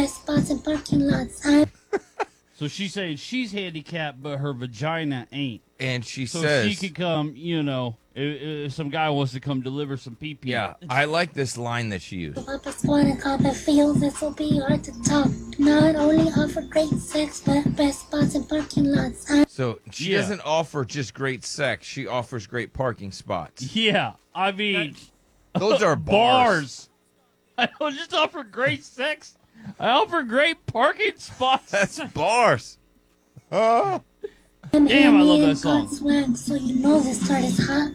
best spots in parking lots. So she's saying she's handicapped, but her vagina ain't. And she So says, she could come, if some guy wants to come deliver some pee-pee. yeah, I like this line that she used. Up a squad and carpet fields, this will be hard to top. Not only offer great sex, but best spots in parking lots. So she Yeah. doesn't offer just great sex. She offers great parking spots. Yeah, I mean, Those are bars. I don't just offer great sex. I offer great parking spots. That's bars. Damn, I love that song. Swag, so you know this start is hot.